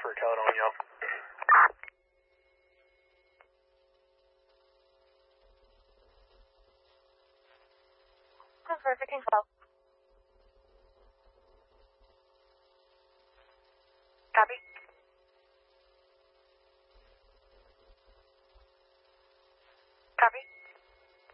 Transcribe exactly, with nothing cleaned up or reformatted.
for a code on y'all. Perfect info. Copy. Copy.